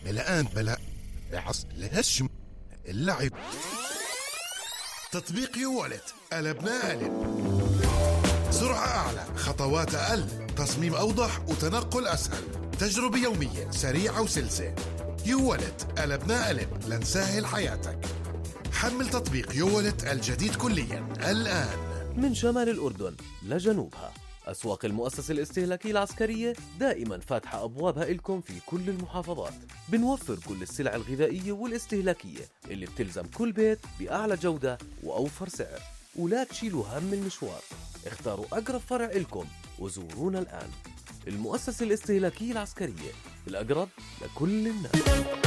الآن بلا بعصر الهشم اللعب. تطبيق يوالت الأبناء ألب. سرعة أعلى، خطوات أقل، تصميم أوضح وتنقل أسهل، تجربة يومية سريعة وسلسة. يوالت الأبناء ألب لنسهل حياتك. حمل تطبيق يوالت الجديد كليا الآن. من شمال الأردن لجنوبها، أسواق المؤسسة الاستهلاكية العسكرية دائما فاتحة أبوابها إلكم في كل المحافظات. بنوفر كل السلع الغذائية والاستهلاكية اللي بتلزم كل بيت بأعلى جودة وأوفر سعر، ولا تشيلوا هم المشوار. اختاروا أقرب فرع إلكم وزورونا الآن. المؤسسة الاستهلاكية العسكرية، الأقرب لكل الناس.